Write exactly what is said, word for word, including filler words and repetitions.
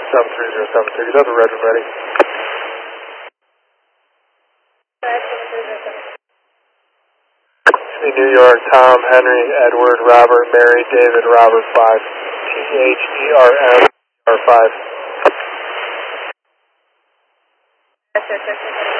seven three zero seven two. That's a Redwood ready. New York, Tom, Henry, Edward, Robert, Mary, David, Robert, five. T H E R M, R five.